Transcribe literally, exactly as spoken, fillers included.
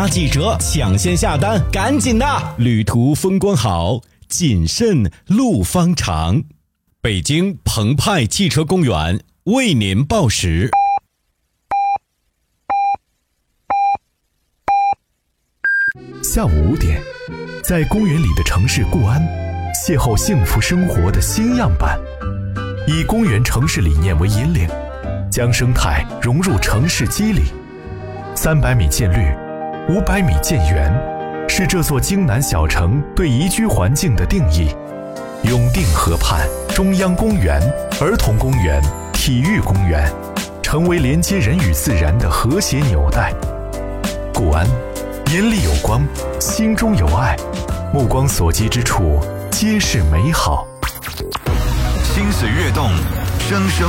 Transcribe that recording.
大几折，抢先下单，赶紧的！旅途风光好，谨慎路方长。北京澎湃汽车公园为您报时。 下午五点，在公园里的城市固安，邂逅幸福生活的新样板。以公园城市理念为引领，将生态融入城市肌理。三百米建绿，五百米建园，是这座京南小城对宜居环境的定义。永定河畔中央公园、儿童公园、体育公园，成为连接人与自然的和谐纽带。固安，眼里有光，心中有爱，目光所及之处皆是美好。 心随悦动，声声